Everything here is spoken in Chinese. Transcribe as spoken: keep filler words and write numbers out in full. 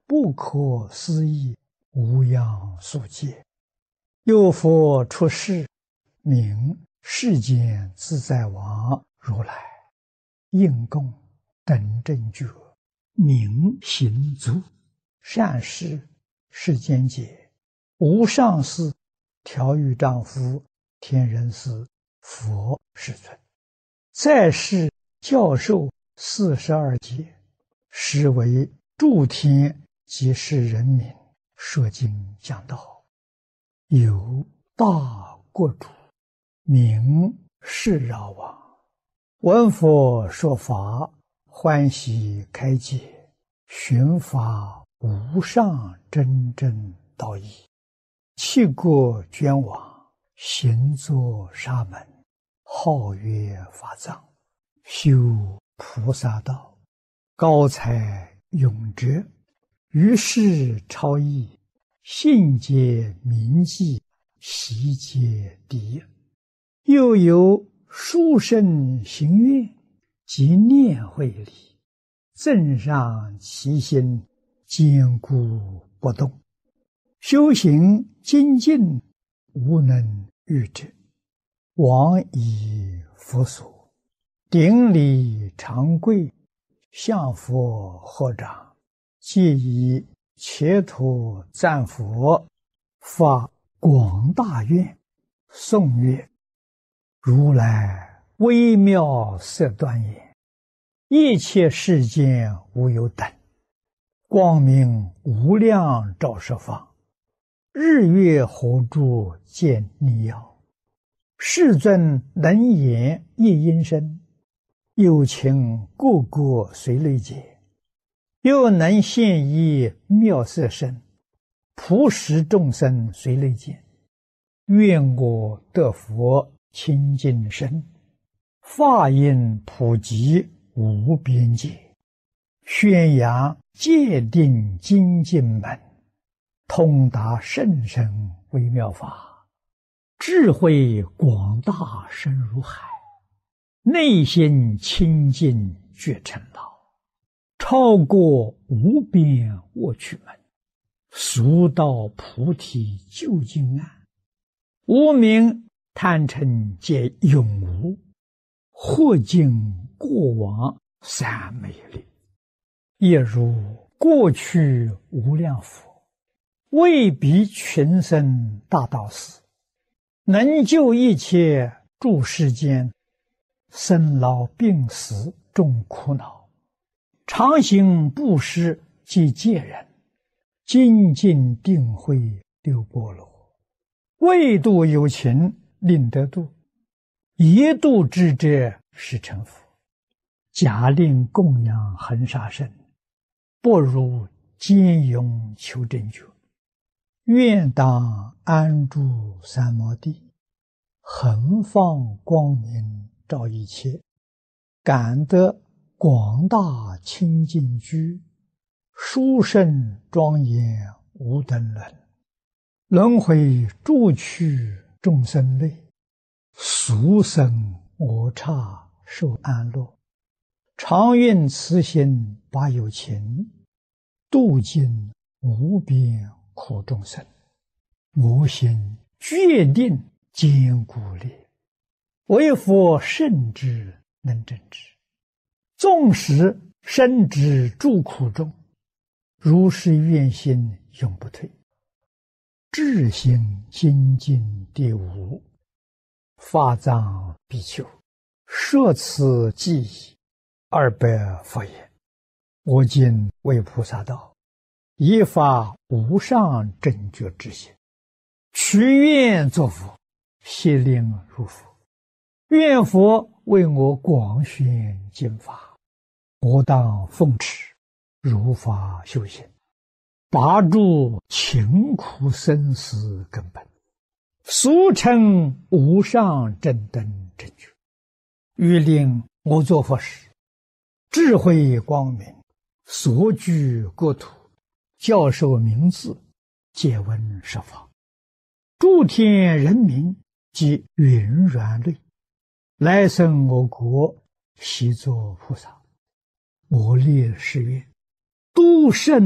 不可思议无量数劫。有佛出世，名世间自在王如来，应供等正觉，明行足，善事世间解，无上士调御丈夫，天人师，佛世尊，在世教授四十二劫，实为诸天及世人民说经讲道。有大国主，名释饶王，闻佛说法，欢喜开解，寻发无上真正道义，弃国捐往，行作沙门，号曰法藏，修菩萨道，高才永哲，于世超逸，信解铭记，习解第一。又有殊胜行愿及念慧力，增上其心，坚固不动，修行精进，无能御之。往以佛所，顶礼长跪，向佛合掌，皆以切土赞佛，发广大愿，颂曰：如来微妙色端严，一切世间无有等，光明无量照十方，日月火柱见逆耀，世尊能言一音声，有情个个随类解，又能现一妙色身，普使众生随类见。愿我得佛清净身，法音普及无边界，宣扬戒定精进门，通达甚深微妙法，智慧广大深如海，内心清净觉成老，超过无边卧趣门，速到菩提究竟岸，无明贪嗔皆永无，或尽过往三昧力，也如过去无量佛，为彼群生大道士，能救一切诸世间生老病死众苦恼，常行布施及戒人，精进定慧六波罗，为度有情令得度，一度之者是成佛。假令供养恒沙身，不如坚勇求真觉。愿当安住三摩地，恒放光明照一切，感得广大清净居，殊胜庄严无等伦，轮回诸趣众生类，俗生我刹受安乐，常愿慈心把有情，度尽无边苦众生。我心决定坚固力，为佛圣之能正之，纵使身之诸苦中，如是愿心永不退。智行精进第五，法藏比丘，摄此记忆二百佛言：我今为菩萨道，以发无上正觉之心，许愿作佛，悉令入佛。愿佛为我广宣经法，我当奉持，如法修行，拔除勤苦生死根本，俗称无上正等正觉。欲令我作佛时，智慧光明，所居国土，教授名字，皆闻十方，诸天人民及云软类，来生我国，悉作菩萨。我立誓愿，度圣